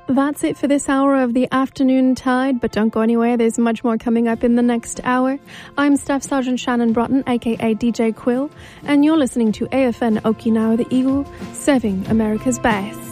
That's it for this hour of the Afternoon Tide, but don't go anywhere. There's much more coming up in the next hour. I'm Staff Sergeant Shannon Broughton, aka DJ Quill, and you're listening to AFN Okinawa The Eagle, serving America's best.